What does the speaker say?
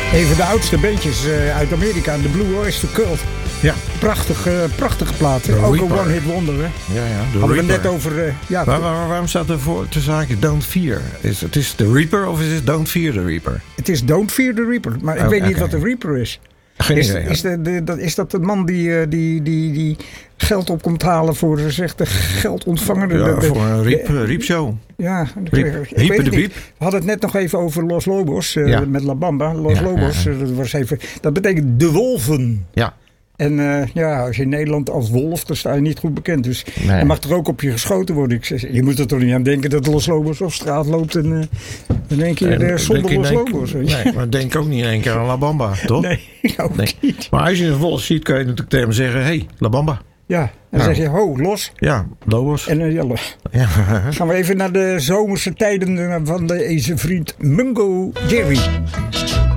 Een van de oudste bandjes uit Amerika, de Blue Oyster Cult. Ja. Prachtige plaat. Ook een one-hit wonder. Hè? Ja. Hadden we net over... waarom staat er voor te zaken Don't Fear? Het is The Reaper of is het Don't Fear the Reaper? Het is Don't Fear the Reaper. Maar ik weet niet wat de Reaper is. Geen idee. Is dat de man die geld op komt halen voor de geldontvanger? Voor een riepshow. Ja, ik weet het niet. We hadden het net nog even over Los Lobos met La Bamba. Los Lobos, dat betekent de wolven. Ja. En als je in Nederland als wolf, dan sta je niet goed bekend. Dus dan mag er ook op je geschoten worden. Ik zeg, je moet er toch niet aan denken dat Los Lobos op straat loopt en dan denk je zonder Los Lobos. Nee, maar denk ook niet in één keer aan La Bamba, toch? Nee, ook niet. Maar als je een wolf ziet, kan je natuurlijk tegen hem zeggen, hey, La Bamba. Ja, dan zeg je, ho, los. Ja, Lobos. En gaan we even naar de zomerse tijden van deze vriend Mungo Jerry.